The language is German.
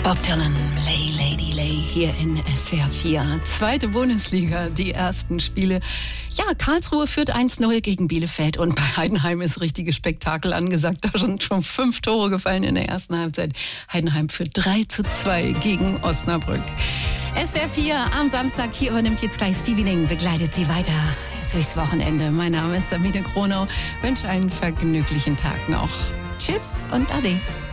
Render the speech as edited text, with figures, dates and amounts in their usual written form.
Bob Dylan, Lay Lady Lay, hier in SWR 4. Zweite Bundesliga, die ersten Spiele. Ja, Karlsruhe führt 1-0 gegen Bielefeld und bei Heidenheim ist richtiges Spektakel angesagt. Da sind schon 5 Tore gefallen in der ersten Halbzeit. Heidenheim führt 3-2 gegen Osnabrück. SWR 4 am Samstag, hier übernimmt jetzt gleich Stevie Ning, begleitet Sie weiter durchs Wochenende. Mein Name ist Sabine Kronau, wünsche einen vergnüglichen Tag noch. Tschüss und Ade.